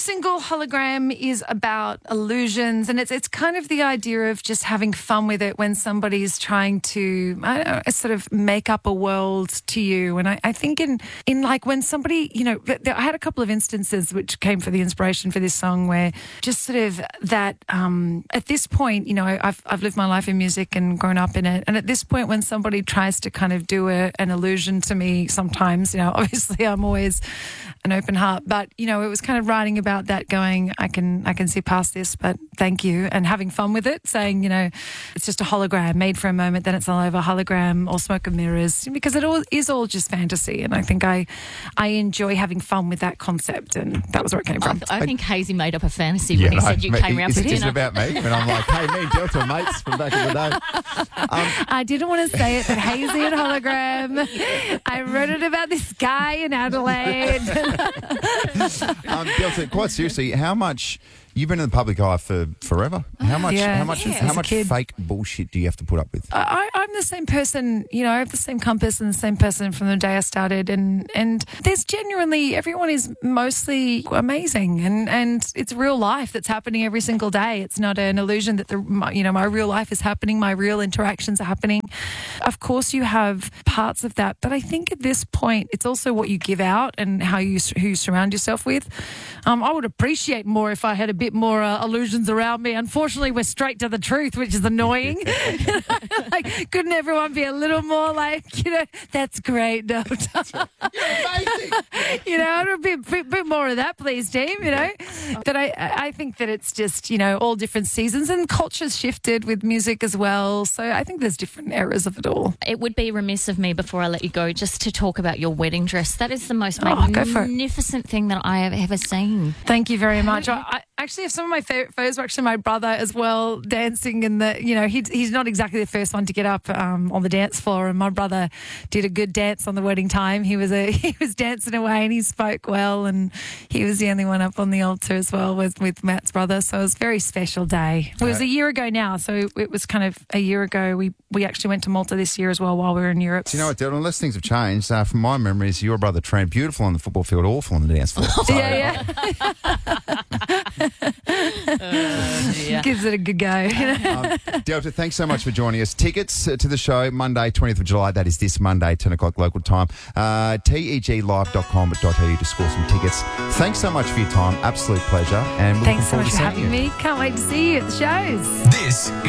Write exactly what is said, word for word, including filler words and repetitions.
single, Hologram, is about illusions, and it's it's kind of the idea of just having fun with it when somebody's trying to, I don't know, sort of make up a world to you. And I, I think in, in like when somebody, you know, I had a couple of instances which came for the inspiration for this song where just sort of that, um, at this point, you know, I've, I've lived my life in music and grown up in it. And at this point, when somebody tries to kind of do a, an illusion to me sometimes, you know, obviously I'm always an open heart, but, you know, it was kind of writing about that going, I can I can see past this, but thank you, and having fun with it, saying, you know, it's just a hologram made for a moment, then it's all over, hologram or smoke and mirrors, because it all is all just fantasy, and I think I I enjoy having fun with that concept, and that was where it came from. I, I think Hazy made up a fantasy Yeah, when he no, said you mate, came round is for it just dinner. about me? And I'm like, hey, me and Delta are mates from back in the day. Um, I didn't want to say it, but Hazy and hologram. I wrote it about this guy in Adelaide. um, Delta, quite seriously, how much... You've been in the public eye for forever. How much? Yeah. How much? Yeah. How As a much kid. fake bullshit do you have to put up with? I, I'm the same person, you know, I have the same compass and the same person from the day I started. And, and there's genuinely, everyone is mostly amazing. And, and it's real life that's happening every single day. It's not an illusion that, the my, you know, my real life is happening. My real interactions are happening. Of course, you have parts of that. But I think at this point, it's also what you give out and how you, who you surround yourself with. Um, I would appreciate more if I had a bit more uh, illusions around me. Unfortunately, we're straight to the truth, which is annoying. Like, couldn't everyone be a little more like, you know, that's great, no. You're amazing. You know, a bit, bit, bit more of that, please, team, you know. But I, I think that it's just, you know, all different seasons, and culture's shifted with music as well. So I think there's different eras of it all. It would be remiss of me before I let you go just to talk about your wedding dress. That is the most Oh, go for it. magnificent thing that I have ever seen. Thank you very much. I, I actually have some of my favourite photos were actually my brother as well, dancing in the, you know, he, he's not exactly the first one to get up um, on the dance floor, and my brother did a good dance on the wedding time. He was a he was dancing away and he spoke well, and he was the only one up on the altar as well with, with Matt's brother. So it was a very special day. It was a year ago now, so it was kind of a year ago. We, we actually went to Malta this year as well while we were in Europe. Do you know what, Dylan? Unless things have changed, uh, from my memories, your brother trained beautiful on the football field, awful on the dance floor. So, Yeah, yeah. Yeah. Gives it a good go. um, Delta, thanks so much for joining us. Tickets uh, to the show, Monday, twentieth of July. That is this Monday, ten o'clock local time. Uh, T E G live dot com dot a u to score some tickets. Thanks so much for your time. Absolute pleasure. And we're Thanks so looking much for forward to seeing having you. me. Can't wait to see you at the shows. This